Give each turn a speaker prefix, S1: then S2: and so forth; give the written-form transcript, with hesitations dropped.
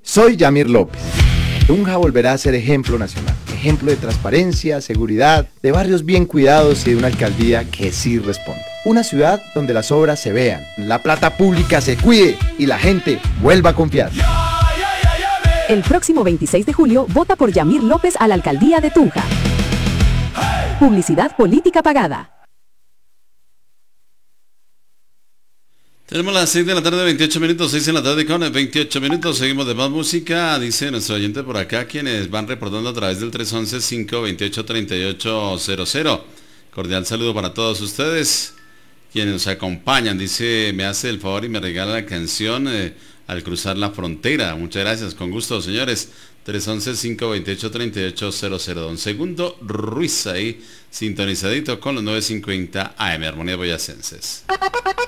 S1: Soy Yamir López. Tunja volverá a ser ejemplo nacional, ejemplo de transparencia, seguridad, de barrios bien cuidados y de una alcaldía que sí responde. Una ciudad donde las obras se vean, la plata pública se cuide y la gente vuelva a confiar.
S2: El próximo 26 de julio, vota por Yamir López a la alcaldía de Tunja. Publicidad política pagada.
S3: Tenemos las 6 de la tarde, 28 minutos, 6 de la tarde con 28 minutos. Seguimos de más música. Dice nuestro oyente por acá, quienes van reportando a través del 311-528-3800. Cordial saludo para todos ustedes, quienes nos acompañan. Dice, me hace el favor y me regala la canción al cruzar la frontera. Muchas gracias, con gusto, señores. 311-528-3800. Don Segundo Ruiz ahí, sintonizadito con los 950 AM, Armonía Boyacenses.